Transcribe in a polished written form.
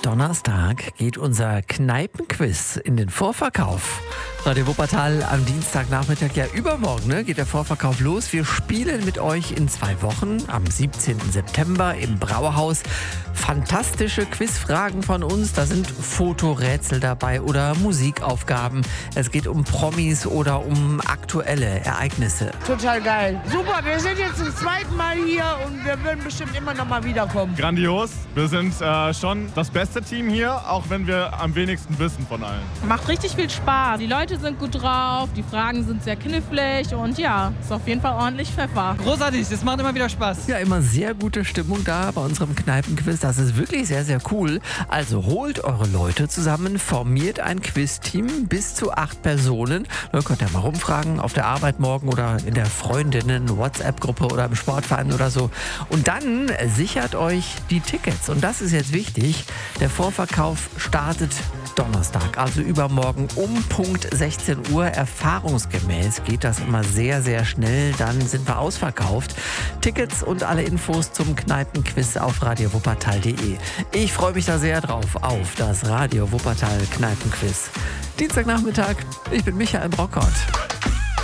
Donnerstag geht unser Kneipenquiz in den Vorverkauf. Radio Wuppertal am Dienstagnachmittag, ja übermorgen, geht der Vorverkauf los. Wir spielen mit euch in 2 Wochen am 17. September im Brauerhaus. Fantastische Quizfragen von uns, da sind Fotorätsel dabei oder Musikaufgaben. Es geht um Promis oder um aktuelle Ereignisse. Total geil. Super, wir sind jetzt zum 2. Mal hier und wir würden bestimmt immer noch mal wiederkommen. Grandios. Wir sind schon das beste Team hier, auch wenn wir am wenigsten wissen von allen. Macht richtig viel Spaß. Die Leute sind gut drauf, die Fragen sind sehr knifflig und ja, ist auf jeden Fall ordentlich Pfeffer. Großartig, das macht immer wieder Spaß. Ja, immer sehr gute Stimmung da bei unserem Kneipenquiz. Das ist wirklich sehr, sehr cool. Also holt eure Leute zusammen, formiert ein Quizteam bis zu 8 Personen. Da könnt ihr mal rumfragen auf der Arbeit morgen oder in der Freundinnen-WhatsApp-Gruppe oder im Sportverein oder so. Und dann sichert euch die Tickets. Und das ist jetzt wichtig. Der Vorverkauf startet Donnerstag, also übermorgen um Punkt 16 Uhr. Erfahrungsgemäß geht das immer sehr, sehr schnell. Dann sind wir ausverkauft. Tickets und alle Infos zum Kneipenquiz auf radiowuppertal.de. Ich freue mich da sehr drauf auf das Radio Wuppertal Kneipenquiz. Dienstagnachmittag, ich bin Michael Brockert.